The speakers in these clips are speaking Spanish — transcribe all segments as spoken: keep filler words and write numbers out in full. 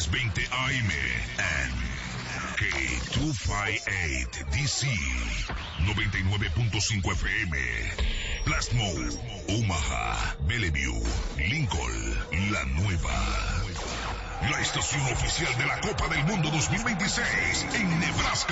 seiscientos veinte A M and K doscientos cincuenta y ocho D C, noventa y nueve punto cinco F M, Plasmo, Omaha, Bellevue, Lincoln, La Nueva. La estación oficial de la Copa del Mundo dos mil veintiséis en Nebraska.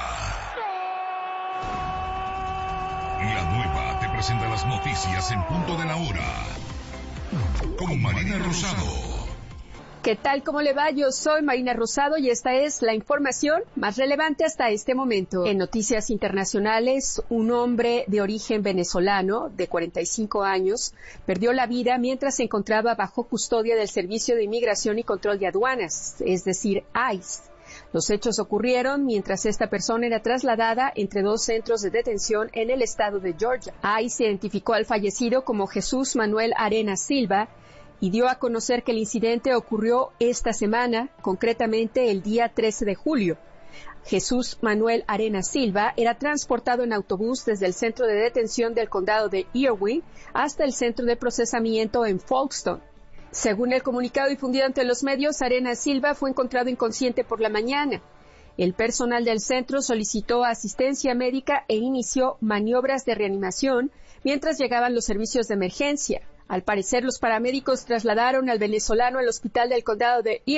La Nueva te presenta las noticias en punto de la hora. Con Marina Rosado. ¿Qué tal? ¿Cómo le va? Yo soy Marina Rosado y esta es la información más relevante hasta este momento. En noticias internacionales, un hombre de origen venezolano de cuarenta y cinco años perdió la vida mientras se encontraba bajo custodia del Servicio de Inmigración y Control de Aduanas, es decir, I C E. Los hechos ocurrieron mientras esta persona era trasladada entre dos centros de detención en el estado de Georgia. I C E identificó al fallecido como Jesús Manuel Arenas Silva y dio a conocer que el incidente ocurrió esta semana, concretamente el día trece de julio. Jesús Manuel Arenas Silva era transportado en autobús desde el centro de detención del condado de Irwin hasta el centro de procesamiento en Folkestone. Según el comunicado difundido ante los medios, Arenas Silva fue encontrado inconsciente por la mañana. El personal del centro solicitó asistencia médica e inició maniobras de reanimación mientras llegaban los servicios de emergencia. Al parecer, los paramédicos trasladaron al venezolano al hospital del condado de